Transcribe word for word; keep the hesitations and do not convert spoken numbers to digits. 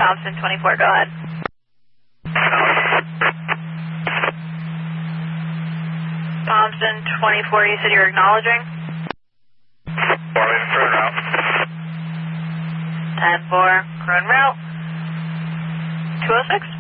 Thompson twenty-four, go ahead. Thompson twenty-four, you said you were acknowledging? four, leaving crew en route. ten four, crew en route. two oh six.